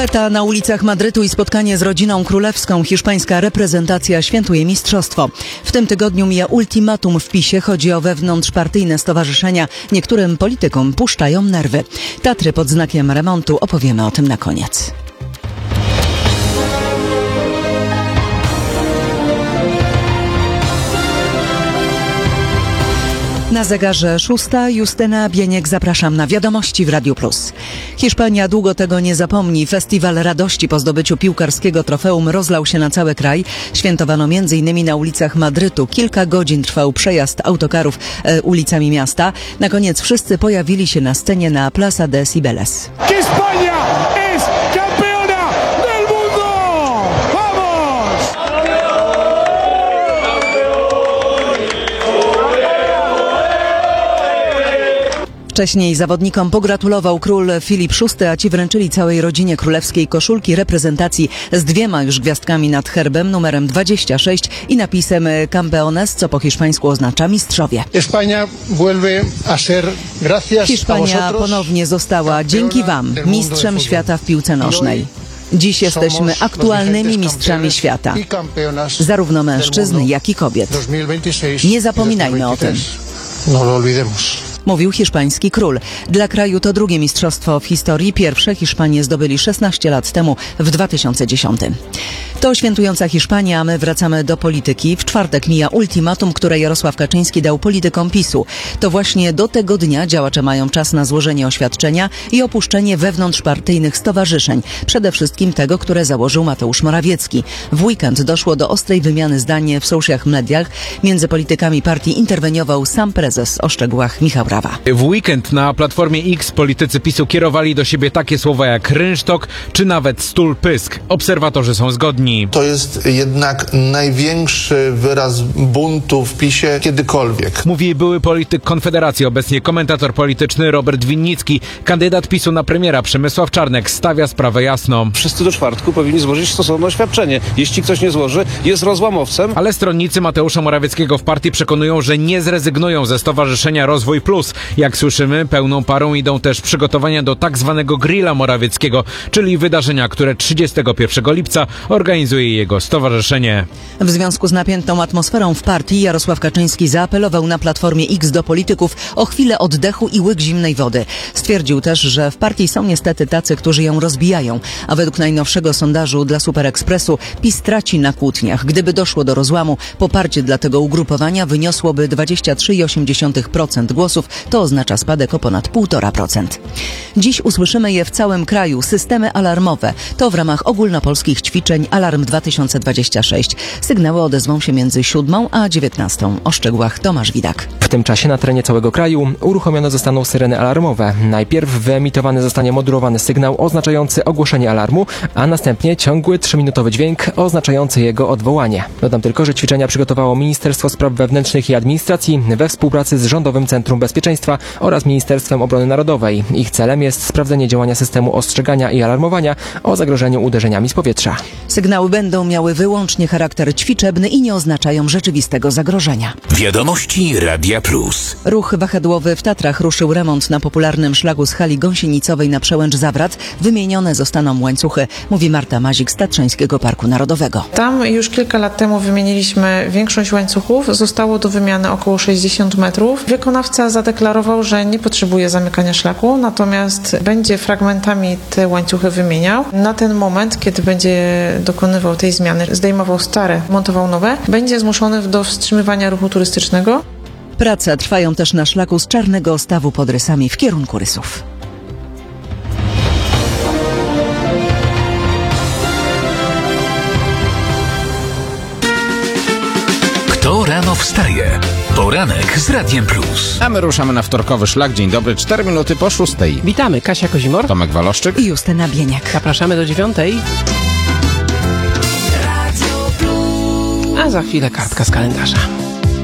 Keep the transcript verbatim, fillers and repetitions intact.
Feta na ulicach Madrytu i spotkanie z rodziną królewską. Hiszpańska reprezentacja świętuje mistrzostwo. W tym tygodniu mija ultimatum w PiSie. Chodzi o wewnątrzpartyjne stowarzyszenia. Niektórym politykom puszczają nerwy. Tatry pod znakiem remontu. Opowiemy o tym na koniec. Na zegarze szósta. Justyna Bieniek, zapraszam na Wiadomości w Radiu Plus. Hiszpania długo tego nie zapomni. Festiwal radości po zdobyciu piłkarskiego trofeum rozlał się na cały kraj. Świętowano między innymi na ulicach Madrytu. Kilka godzin trwał przejazd autokarów e, ulicami miasta. Na koniec wszyscy pojawili się na scenie na Plaza de Cibeles. Hiszpania jest campeona del mundo! Vamos! Wcześniej zawodnikom pogratulował król Filip szósty, a ci wręczyli całej rodzinie królewskiej koszulki reprezentacji z dwiema już gwiazdkami nad herbem, numerem dwadzieścia sześć i napisem Campeones, co po hiszpańsku oznacza mistrzowie. Hiszpania ponownie została, dzięki wam, mistrzem świata w piłce nożnej. Dziś jesteśmy aktualnymi mistrzami świata, zarówno mężczyzn, jak i kobiet. Nie zapominajmy o tym. Mówił hiszpański król. Dla kraju to drugie mistrzostwo w historii. Pierwsze Hiszpanie zdobyli szesnaście lat temu, w dwa tysiące dziesiątym. To świętująca Hiszpania, a my wracamy do polityki. W czwartek mija ultimatum, które Jarosław Kaczyński dał politykom PiSu. To właśnie do tego dnia działacze mają czas na złożenie oświadczenia i opuszczenie wewnątrzpartyjnych stowarzyszeń. Przede wszystkim tego, które założył Mateusz Morawiecki. W weekend doszło do ostrej wymiany zdań w social mediach. Między politykami partii interweniował sam prezes. O szczegółach Michał Rawa. W weekend na Platformie X politycy PiSu kierowali do siebie takie słowa jak rynsztok czy nawet stul pysk. Obserwatorzy są zgodni. To jest jednak największy wyraz buntu w PiSie kiedykolwiek. Mówi były polityk Konfederacji, obecnie komentator polityczny Robert Winnicki. Kandydat PiSu na premiera Przemysław Czarnek stawia sprawę jasno. Wszyscy do czwartku powinni złożyć stosowne oświadczenie. Jeśli ktoś nie złoży, jest rozłamowcem. Ale stronnicy Mateusza Morawieckiego w partii przekonują, że nie zrezygnują ze Stowarzyszenia Rozwój Plus. Jak słyszymy, pełną parą idą też przygotowania do tak zwanego grilla Morawieckiego, czyli wydarzenia, które trzydziestego pierwszego lipca organizuje jego stowarzyszenie. W związku z napiętą atmosferą w partii Jarosław Kaczyński zaapelował na Platformie X do polityków o chwilę oddechu i łyk zimnej wody. Stwierdził też, że w partii są niestety tacy, którzy ją rozbijają, a według najnowszego sondażu dla Super Expressu PiS traci na kłótniach. Gdyby doszło do rozłamu, poparcie dla tego ugrupowania wyniosłoby dwadzieścia trzy przecinek osiem procent głosów. To oznacza spadek o ponad półtora procent. Dziś usłyszymy je w całym kraju. Systemy alarmowe. To w ramach ogólnopolskich ćwiczeń Alarm dwa tysiące dwadzieścia sześć. Sygnały odezwą się między siódmą a dziewiętnastą. O szczegółach Tomasz Widak. W tym czasie na terenie całego kraju uruchomione zostaną syreny alarmowe. Najpierw wyemitowany zostanie modulowany sygnał oznaczający ogłoszenie alarmu, a następnie ciągły trzyminutowy dźwięk oznaczający jego odwołanie. Dodam tylko, że ćwiczenia przygotowało Ministerstwo Spraw Wewnętrznych i Administracji we współpracy z Rządowym Centrum Bezpieczeństwa oraz Ministerstwem Obrony Narodowej. Ich celem jest sprawdzenie działania systemu ostrzegania i alarmowania o zagrożeniu uderzeniami z powietrza. Sygnały będą miały wyłącznie charakter ćwiczebny i nie oznaczają rzeczywistego zagrożenia. Wiadomości Radia Plus. Ruch wahadłowy w Tatrach ruszył remont na popularnym szlaku z hali gąsienicowej na Przełęcz-Zawrat. Wymienione zostaną łańcuchy, mówi Marta Mazik z Tatrzańskiego Parku Narodowego. Tam już kilka lat temu wymieniliśmy większość łańcuchów. Zostało do wymiany około sześćdziesiąt metrów. Wykonawca zadeklarował, że nie potrzebuje zamykania szlaku, natomiast będzie fragmentami te łańcuchy wymieniał. Na ten moment, kiedy będzie dokonywał tej zmiany, zdejmował stare, montował nowe, będzie zmuszony do wstrzymywania ruchu turystycznego. Prace trwają też na szlaku z Czarnego Stawu pod Rysami w kierunku Rysów. Kto rano wstaje? Poranek z Radiem Plus. A my ruszamy na wtorkowy szlak. Dzień dobry, cztery minuty po szóstej. Witamy, Kasia Kozimor, Tomek Waloszczyk i Justyna Bieniek. Zapraszamy do dziewiątej. A za chwilę kartka z kalendarza.